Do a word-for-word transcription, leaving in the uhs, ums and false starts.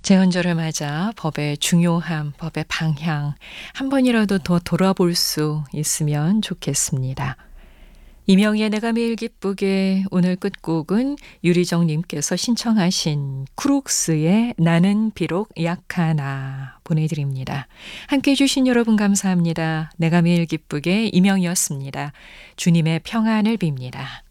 제헌절을 맞아 법의 중요함, 법의 방향 한 번이라도 더 돌아볼 수 있으면 좋겠습니다. 이명희의 내가 매일 기쁘게 오늘 끝곡은 유리정 님께서 신청하신 크룩스의 나는 비록 약하나 보내드립니다. 함께해 주신 여러분 감사합니다. 내가 매일 기쁘게 이명희였습니다. 주님의 평안을 빕니다.